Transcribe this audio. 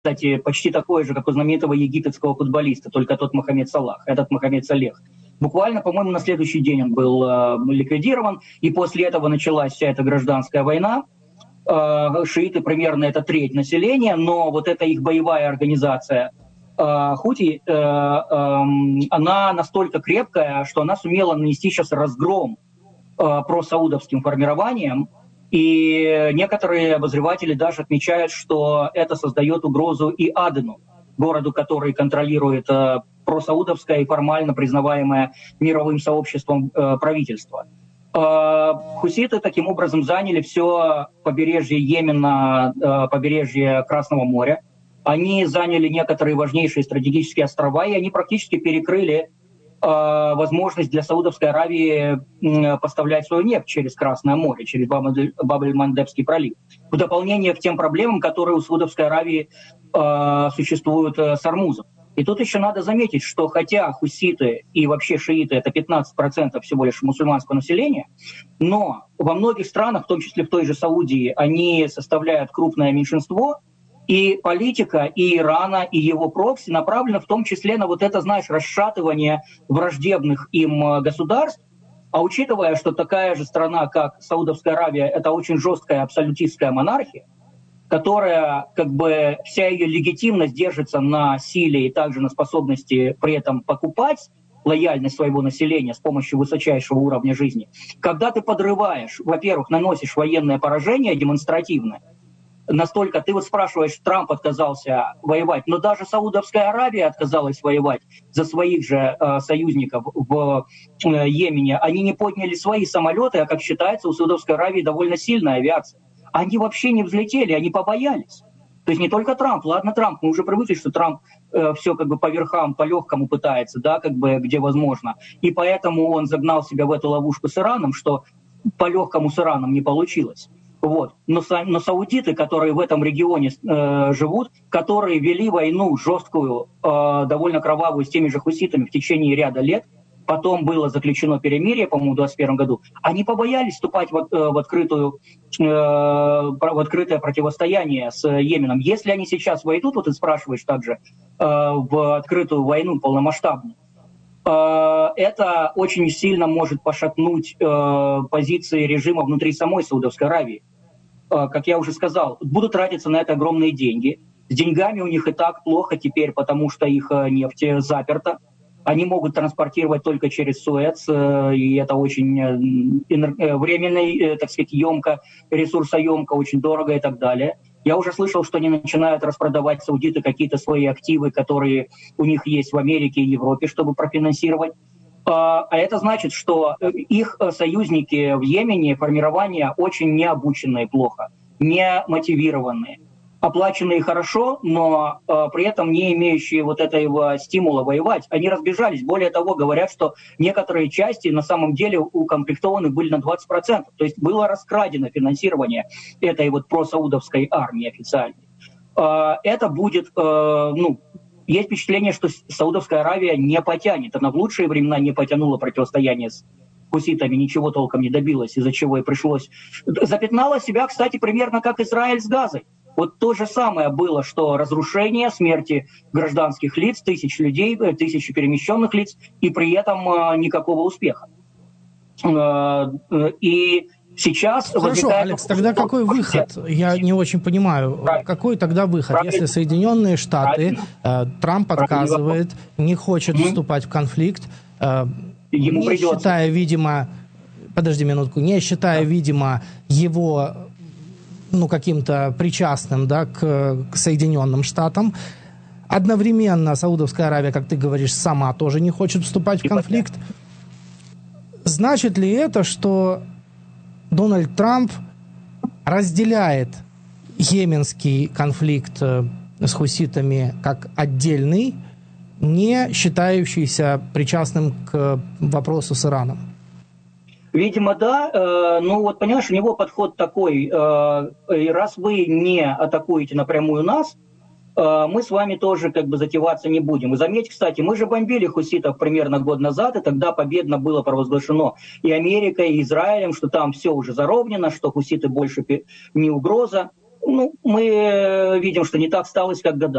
кстати, почти такое же, как у знаменитого египетского футболиста, только тот Мохаммед Салах, этот Мохаммед Салех. Буквально, по-моему, на следующий день он был ликвидирован, и после этого началась вся эта гражданская война. Шииты примерно это треть населения, но вот эта их боевая организация Хути, она настолько крепкая, что она сумела нанести сейчас разгром просаудовским формированиям, и некоторые обозреватели даже отмечают, что это создает угрозу и Адену, городу, который контролирует просаудовское и формально признаваемое мировым сообществом правительство. Хуситы таким образом заняли все побережье Йемена, побережье Красного моря. Они заняли некоторые важнейшие стратегические острова, и они практически перекрыли возможность для Саудовской Аравии поставлять свою нефть через Красное море, через Баб-эль-Мандебский пролив. В дополнение к тем проблемам, которые у Саудовской Аравии существуют с Ормузом. И тут еще надо заметить, что хотя хуситы и вообще шииты — это 15% всего лишь мусульманского населения, но во многих странах, в том числе в той же Саудии, они составляют крупное меньшинство, и политика и Ирана, и его прокси направлена в том числе на вот это, знаешь, расшатывание враждебных им государств. А учитывая, что такая же страна, как Саудовская Аравия, это очень жесткая абсолютистская монархия, которая, как бы, вся ее легитимность держится на силе и также на способности при этом покупать лояльность своего населения с помощью высочайшего уровня жизни. Когда ты подрываешь, во-первых, наносишь военное поражение демонстративное, настолько, ты вот спрашиваешь, Трамп отказался воевать, но даже Саудовская Аравия отказалась воевать за своих же союзников в Йемене. Они не подняли свои самолеты, а, как считается, у Саудовской Аравии довольно сильная авиация. Они вообще не взлетели, они побоялись. То есть не только Трамп, ладно, Трамп, мы уже привыкли, что Трамп все как бы по верхам, по легкому пытается, да, как бы где возможно. И поэтому он загнал себя в эту ловушку с Ираном, что по легкому с Ираном не получилось. Вот. Но саудиты, которые в этом регионе живут, которые вели войну жесткую, довольно кровавую с теми же хуситами в течение ряда лет, потом было заключено перемирие, по-моему, в 2021 году, они побоялись вступать в открытое противостояние с Йеменом. Если они сейчас войдут, вот ты спрашиваешь также, в открытую войну полномасштабную, это очень сильно может пошатнуть позиции режима внутри самой Саудовской Аравии. Как я уже сказал, будут тратиться на это огромные деньги. С деньгами у них и так плохо теперь, потому что их нефть заперта. Они могут транспортировать только через Суэц, и это очень временно, так сказать, емко, ресурсоемко, очень дорого и так далее. Я уже слышал, что они начинают распродавать саудиты какие-то свои активы, которые у них есть в Америке и Европе, чтобы профинансировать. А это значит, что их союзники в Йемене, формирования очень необученные плохо, не мотивированные, оплаченные хорошо, но при этом не имеющие вот этого стимула воевать. Они разбежались. Более того, говорят, что некоторые части на самом деле укомплектованы были на 20%. То есть было раскрадено финансирование этой вот просаудовской армии официальной. Это будет, есть впечатление, что Саудовская Аравия не потянет. Она в лучшие времена не потянула противостояние с хуситами, ничего толком не добилась, из-за чего и пришлось. Запятнала себя, кстати, примерно как Израиль с Газой. Вот то же самое было, что разрушение, смерти гражданских лиц, тысяч людей, тысячи перемещенных лиц, и при этом никакого успеха. И сейчас... Хорошо, Алекс, тогда какой выход? Я не очень понимаю. Правильно. Какой тогда выход? Правильно. Если Соединенные Штаты, Трамп отказывает, не хочет вступать в конфликт, ему не считая, видимо... Подожди минутку. Не считая, видимо, его... каким-то причастным, да, к Соединенным Штатам. Одновременно Саудовская Аравия, как ты говоришь, сама тоже не хочет вступать в конфликт. Значит ли это, что Дональд Трамп разделяет йеменский конфликт с хуситами как отдельный, не считающийся причастным к вопросу с Ираном? Видимо, да. Понимаешь, у него подход такой, раз вы не атакуете напрямую нас, мы с вами тоже затеваться не будем. И заметьте, кстати, мы же бомбили хуситов примерно год назад, и тогда победно было провозглашено и Америкой, и Израилем, что там все уже заровнено, что хуситы больше не угроза. Мы видим, что не так сталось, как гадалось.